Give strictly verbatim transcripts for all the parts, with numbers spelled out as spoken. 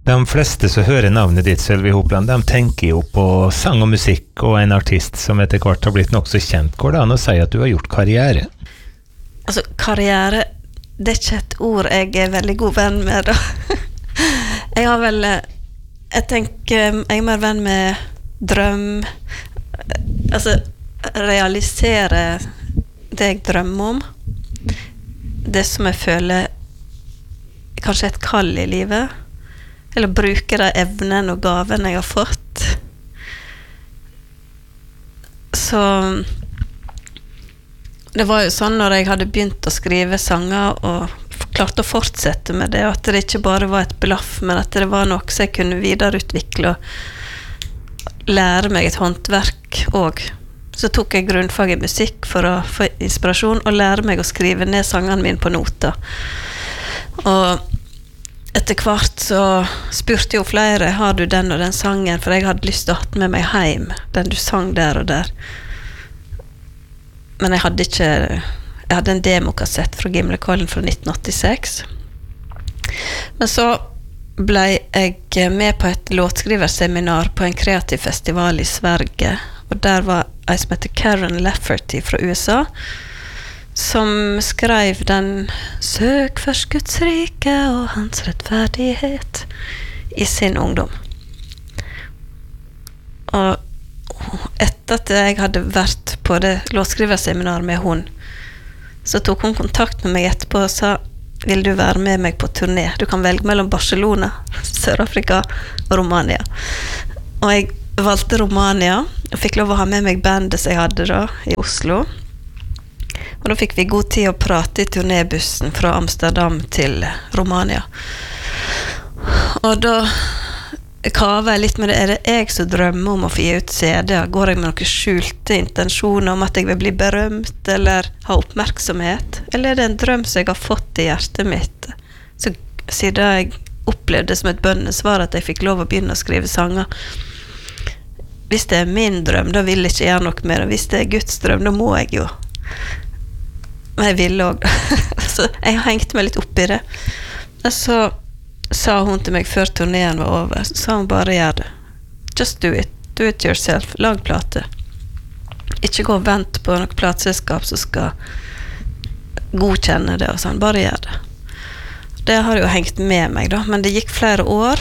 De fleste som hører navnet ditt, Sølvi Hopland, de tenker jo på sang og musikk og en artist som etter hvert har blitt nok så kjent. Går det an å si at du har gjort karriere? Altså, karriere, det er ikke et ord jeg er veldig god venn med, da. Jeg har vel, jeg tenker, jeg er mer venn med drøm, altså, realisere det jeg drømmer om, det som jeg føler kanskje et kall i livet, eller bruke de evnene og gavene jeg har fått. Så det var jo sånn når jeg hadde begynt å skrive sanger og klarte å fortsette med det, at det ikke bare var et blaff, men at det var noe som jeg kunne videreutvikle og lære meg et håndverk også. Så tok jeg grunnfag i musikk for å få inspirasjon og lære meg å skrive ned sangene mine på noter. Og etter hvert så spurte jo flere, har du den og den sangen? For jeg hadde lyst til å ha med meg hjem, den du sang der og der. Men jeg hadde ikke, jeg hadde en demokassett fra Gimlekollen fra nitten åttiseks. Men så ble jeg med på et låtskriverseminar på en kreativ festival i Sverige, og der var en som heter Karen Lafferty fra U S A, som skrev den «Søk først Guds rike og hans rettferdighet» i sin ungdom. Og etter at jeg hadde vært på det låtskriverseminaret med hun, så tok hun kontakt med meg etterpå og sa «Vil du være med meg på turné? Du kan velge mellom Barcelona, Sør-Afrika og Romania». Og jeg valgte Romania og fikk lov å ha med meg bandet som jeg hadde da i Oslo. Og da fikk vi god tid å prate i turnébussen fra Amsterdam til Romania. Og da kaver jeg litt med det. Er det jeg som drømmer om å få gi ut C D-er? Går jeg med noen skjulte intensjoner om at jeg vil bli berømt eller ha oppmerksomhet? Eller er det en drøm som jeg har fått i hjertet mitt? Så siden jeg opplevde som et bønnesvar at jeg fikk lov å begynne å skrive sanger. Hvis det er min drøm, da vil jeg ikke gjøre noe mer. Og hvis det er Guds drøm, da må jeg jo. Men jeg ville også. Så jeg har hengt meg litt opp i det. Og så sa hun til meg før turneen var over, så sa hun bare gjør det. Just do it. Do it yourself. Lag plate. Ikke gå og vent på noen plateselskap som skal godkjenne det og sånn. Bare gjør det. Det har jo hengt med meg da, men det gikk flere år.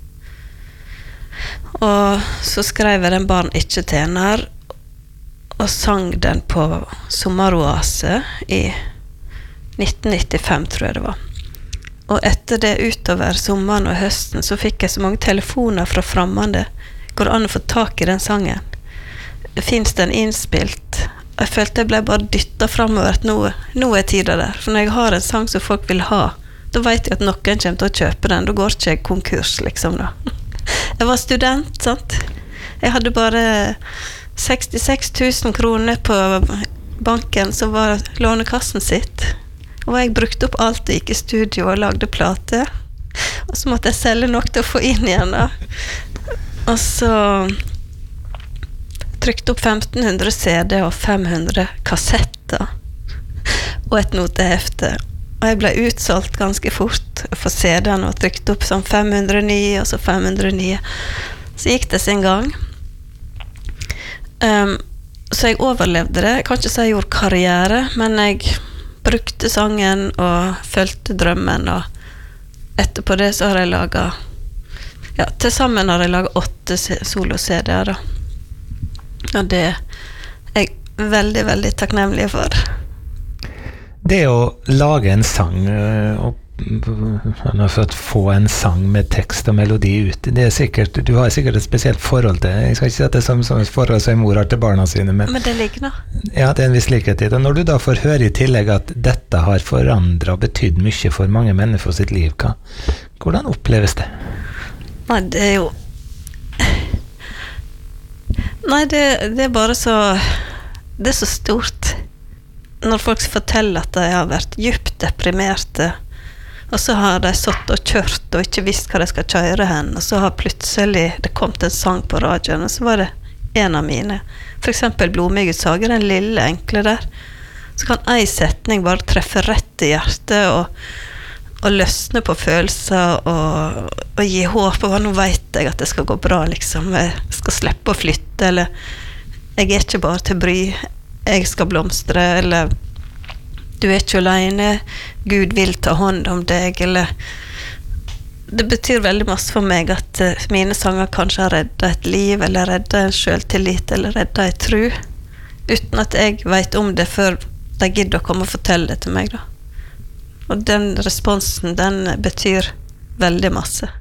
Og så skrev jeg den Barn ikke tjener, og sang den på Sommeroase i nitten nittifem, tror jeg det var. Og etter det utover sommeren og høsten, så fikk jeg så mange telefoner fra fremmede. Går det an å få tak i den sangen? Finns den innspilt? Jeg følte jeg ble bare dyttet fremover at nå, nå er tiden der. For når jeg har en sang som folk vil ha, da vet jeg at noen kommer til å kjøpe den. Da går ikke jeg konkurs, liksom da. Jeg var student, sant? Jeg hadde bare sekstiseks tusen kroner på banken som var lånekassen sitt. Og jeg brukte opp alt og gikk i studio og lagde plate. Og så måtte jeg selge nok til å få inn igjen da. Og så trykte opp femten hundre C D og fem hundre kassetter. Og et notehefte. Og jeg ble utsolgt ganske fort for C D-en og trykte opp sånn fem hundre nye og så fem hundre nye. Så gikk det sin gang. Um, så jeg overlevde det. Jeg kan ikke si jeg gjorde karriere, men jeg brukte sangen og følte drømmen, og etterpå det så har jeg laget, ja, til sammen har jeg laget åtte solo-C D-er da. Og det er jeg veldig, veldig takknemlig for. Det å lage en sang og for å få en sang med tekst og melodi ut, det er sikkert, du har sikkert et spesielt forhold til, jeg skal ikke si at det er som, som et forhold som en mor har til barna sine, men, men det ligger nå. Ja, det er en viss likhet i det. Og når du da får høre i tillegg at dette har forandret og betydd mye for mange mennesker sitt liv, hva, hvordan oppleves det? Nei, det er jo Nei, det, det er bare så det er så stort når folk forteller at de har vært djupt deprimerte, og så har de satt og kjørt og ikke visst hva de skal kjøre hen, og så har plutselig det kommet en sang på radioen, og så var det en av mine, for eksempel Blomigudssager, den lille enkle der, så kan en setning bare treffe rett i hjertet, og, å løsne på følelser og, og gi håp, og nå vet jeg at det skal gå bra, liksom. Jeg skal slippe å flytte, eller jeg er ikke bare til bry, jeg skal blomstre, eller du er ikke alene, Gud vil ta hånd om deg, eller det betyr veldig masse for meg at uh, mine sanger kanskje har reddet et liv, eller reddet en selvtillit, eller reddet en tro, uten at jeg vet om det før de gidder å komme og fortelle det til meg da. Og den responsen, den betyr veldig masse.